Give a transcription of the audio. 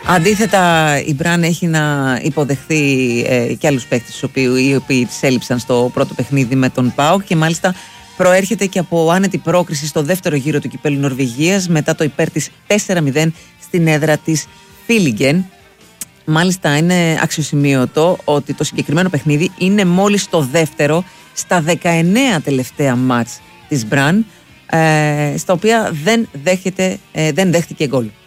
Αντίθετα, η Μπραν έχει να υποδεχθεί και άλλους παίκτες οι οποίοι της έλειψαν στο πρώτο παιχνίδι με τον ΠΑΟΚ και μάλιστα προέρχεται και από άνετη πρόκριση στο δεύτερο γύρο του Κυπέλλου Νορβηγίας μετά το υπέρ της 4-0 στην έδρα της Φίλιγκεν. Μάλιστα είναι αξιοσημείωτο ότι το συγκεκριμένο παιχνίδι είναι μόλις το δεύτερο στα 19 τελευταία μάτς της Μπραν, στα οποία δεν δέχτηκε γκολ.